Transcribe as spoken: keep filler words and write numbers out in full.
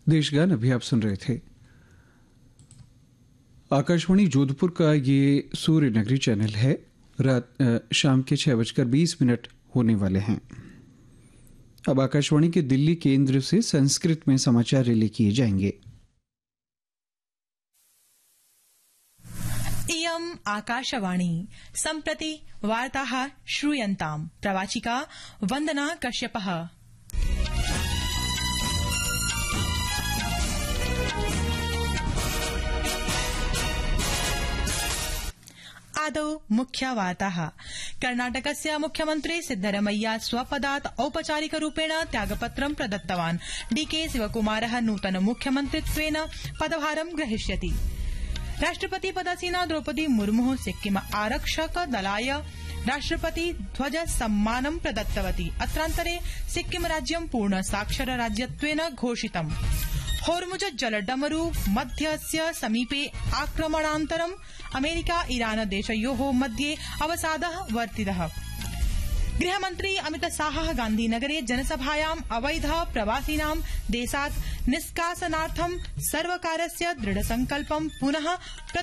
देशगान अभी आप सुन रहे थे। आकाशवाणी जोधपुर का ये सूर्य नगरी चैनल है। रात शाम के छह बजकर बीस मिनट होने वाले हैं। अब आकाशवाणी के दिल्ली केंद्र से संस्कृत में समाचार रिले किए जाएंगे। इयम् आकाशवाणी सम्प्रति वार्ताः श्रूयन्ताम्। प्रवाचिका वन्दना कश्यपः। आदौ मुख्य वार्ताः। कर्णाटकस्य मुख्यमन्त्री सिद्धरमैया स्वपदात् औपचारिकरूपेण त्यागपत्रं प्रदत्तवान्। डीके शिवकुमारः नूतन मुख्यमन्त्रित्वेन पदभारं ग्रहीष्यति। राष्ट्रपति पदासीना द्रौपदी मुर्मु सिक्किम आरक्षक दलाय राष्ट्रपति ध्वज सम्मानं प्रदत्तवती। अत्रान्तरे सिक्किम राज्यं पूर्ण साक्षर राज्यत्वेन घोषितम्। होर्मुज जलडमरु मध्यस्य समीपे आक्रमणानन्तरं अमेरिका ईरान देशयोः मध्ये अवसादः वर्तितः। गृहमन्त्री अमितशाहः गान्धीनगरे जनसभायाम् अवैध प्रवासिनां देशात् निष्कासनार्थं सर्वकारस्य दृढसंकल्पं पुनः